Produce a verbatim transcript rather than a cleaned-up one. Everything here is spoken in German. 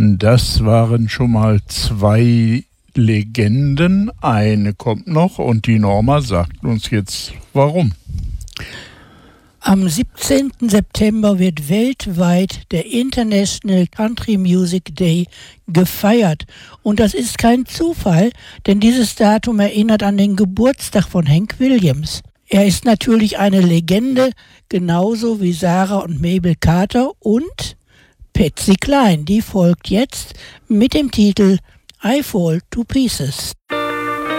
Das waren schon mal zwei Legenden. Eine kommt noch und die Norma sagt uns jetzt, warum. Am siebzehnten September wird weltweit der International Country Music Day gefeiert. Und das ist kein Zufall, denn dieses Datum erinnert an den Geburtstag von Hank Williams. Er ist natürlich eine Legende, genauso wie Sarah und Mabel Carter und Patsy Cline. Die folgt jetzt mit dem Titel I Fall to Pieces.